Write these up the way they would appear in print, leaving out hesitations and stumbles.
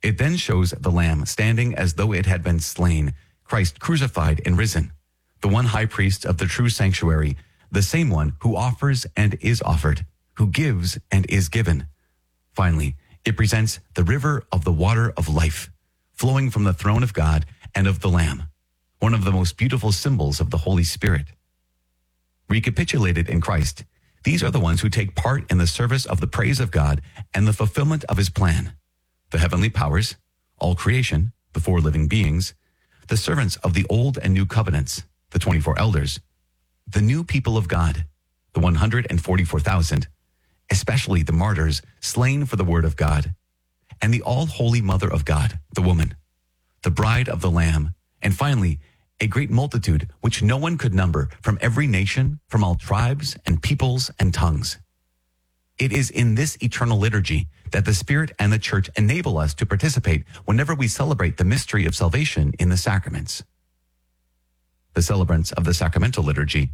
It then shows the Lamb standing as though it had been slain, Christ crucified and risen, the one high priest of the true sanctuary, the same one who offers and is offered, who gives and is given. Finally, it presents the river of the water of life, flowing from the throne of God and of the Lamb, one of the most beautiful symbols of the Holy Spirit. Recapitulated in Christ, these are the ones who take part in the service of the praise of God and the fulfillment of his plan. The heavenly powers, all creation, the four living beings, the servants of the old and new covenants, the 24 elders, the new people of God, the 144,000, especially the martyrs slain for the word of God, and the all-holy mother of God, the woman, the bride of the Lamb, and finally, a great multitude which no one could number from every nation, from all tribes and peoples and tongues. It is in this eternal liturgy that the Spirit and the Church enable us to participate whenever we celebrate the mystery of salvation in the sacraments. The celebrants of the sacramental liturgy.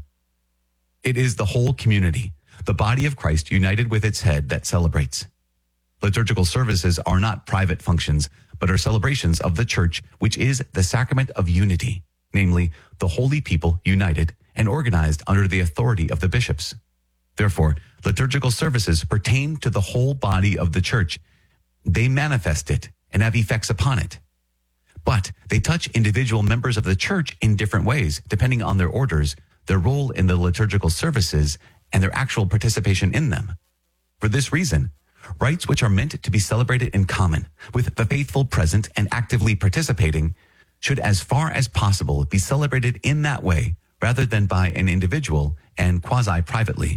It is the whole community, the body of Christ united with its head, that celebrates. Liturgical services are not private functions, but are celebrations of the Church, which is the sacrament of unity, namely, the holy people united and organized under the authority of the bishops. Therefore, liturgical services pertain to the whole body of the Church. They manifest it and have effects upon it. But they touch individual members of the Church in different ways, depending on their orders, their role in the liturgical services, and their actual participation in them. For this reason, rites which are meant to be celebrated in common, with the faithful present and actively participating, should as far as possible be celebrated in that way, rather than by an individual and quasi-privately.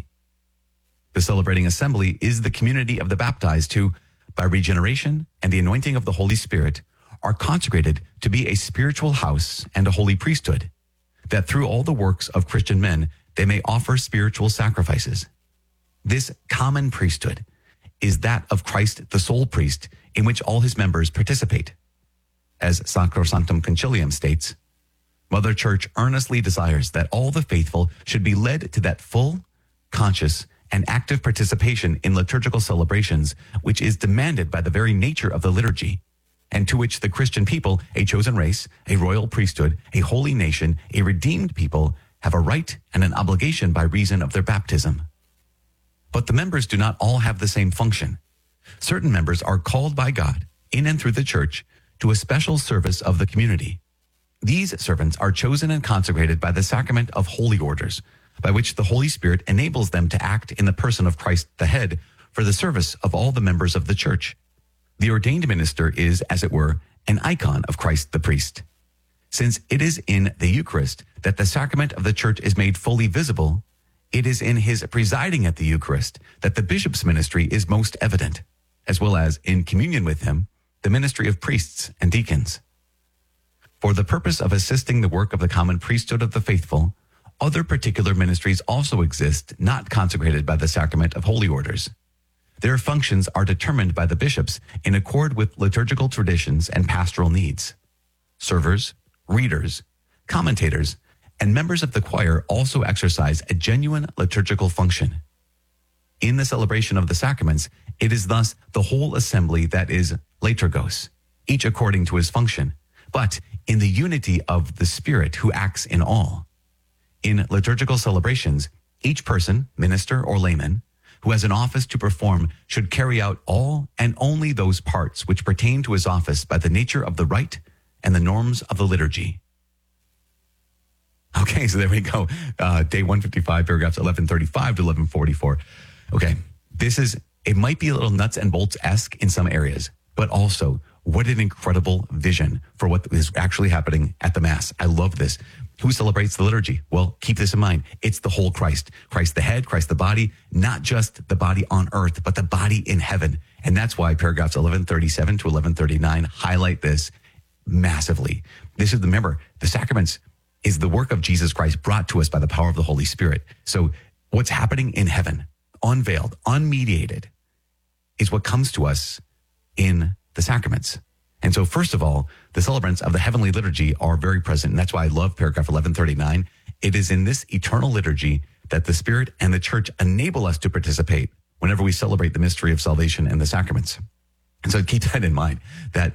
The celebrating assembly is the community of the baptized who, by regeneration and the anointing of the Holy Spirit, are consecrated to be a spiritual house and a holy priesthood, that through all the works of Christian men they may offer spiritual sacrifices. This common priesthood is that of Christ the sole priest, in which all his members participate. As Sacrosanctum Concilium states, Mother Church earnestly desires that all the faithful should be led to that full, conscious, and active participation in liturgical celebrations, which is demanded by the very nature of the liturgy, and to which the Christian people, a chosen race, a royal priesthood, a holy nation, a redeemed people, have a right and an obligation by reason of their baptism. But the members do not all have the same function. Certain members are called by God, in and through the Church, to a special service of the community. These servants are chosen and consecrated by the sacrament of holy orders, by which the Holy Spirit enables them to act in the person of Christ the head for the service of all the members of the Church. The ordained minister is, as it were, an icon of Christ the priest. Since it is in the Eucharist that the sacrament of the Church is made fully visible, it is in his presiding at the Eucharist that the bishop's ministry is most evident, as well as in communion with him, the ministry of priests and deacons. For the purpose of assisting the work of the common priesthood of the faithful, other particular ministries also exist, not consecrated by the sacrament of holy orders. Their functions are determined by the bishops in accord with liturgical traditions and pastoral needs. Servers, readers, commentators, and members of the choir also exercise a genuine liturgical function. In the celebration of the sacraments, it is thus the whole assembly that is liturgos, each according to his function, but in the unity of the Spirit who acts in all. In liturgical celebrations, each person, minister or layman, who has an office to perform should carry out all and only those parts which pertain to his office by the nature of the rite and the norms of the liturgy. Okay, so there we go. Day 155, paragraphs 1135 to 1144. Okay, it might be a little nuts and bolts-esque in some areas, but also what an incredible vision for what is actually happening at the Mass. I love this. Who celebrates the liturgy? Well, keep this in mind. It's the whole Christ. Christ the head, Christ the body, not just the body on earth, but the body in heaven. And that's why paragraphs 1137 to 1139 highlight this massively. Remember, the sacraments is the work of Jesus Christ brought to us by the power of the Holy Spirit. So what's happening in heaven, unveiled, unmediated, is what comes to us in the sacraments. And so first of all, the celebrants of the heavenly liturgy are very present. And that's why I love paragraph 1139. It is in this eternal liturgy that the Spirit and the Church enable us to participate whenever we celebrate the mystery of salvation and the sacraments. And so keep that in mind, that